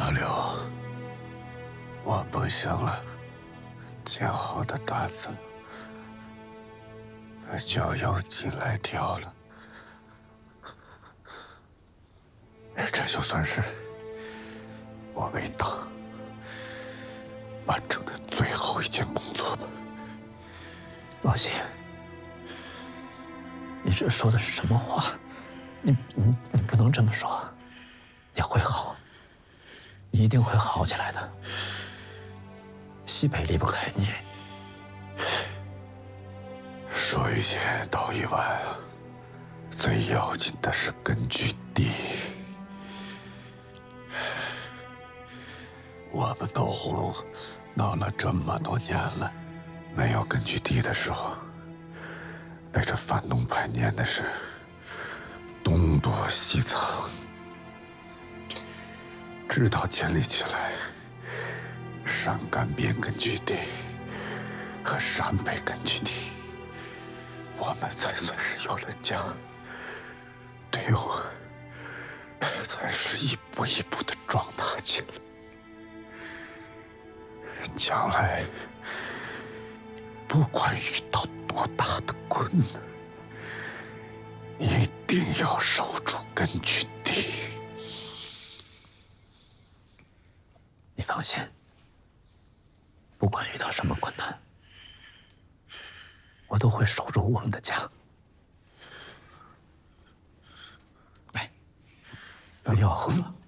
老刘，我不行了，今后的担子就由你来挑了。这就算是我为党完成的最后一件工作吧。 老谢，你这说的是什么话？你不能这么说。你会好，你一定会好起来的。西北离不开你。 说一千道一万啊，最要紧的是根据地。我们斗红闹了这么多年了，没有根据地的时候，被这反动派撵的是东躲西藏。直到建立起来陕甘边根据地和陕北根据地，我们才算是有了家，队伍才是一步一步的壮大起来。将来不管遇到多大的困难，一定要守住根据地。 你放心，不管遇到什么困难，我都会守住我们的家。来，有药喝了。